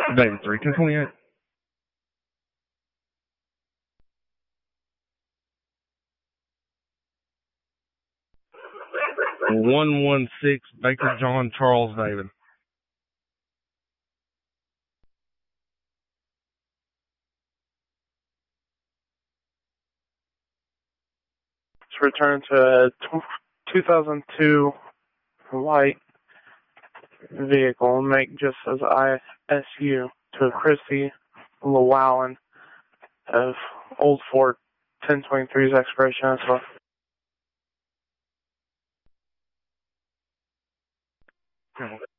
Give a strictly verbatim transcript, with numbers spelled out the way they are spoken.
David three ten twenty-eight. one one six Baker John Charles David. Let's return to a two thousand two white vehicle, make just as I S U to Christy Llewellyn of Old Fort ten twenty-three's expiration as well.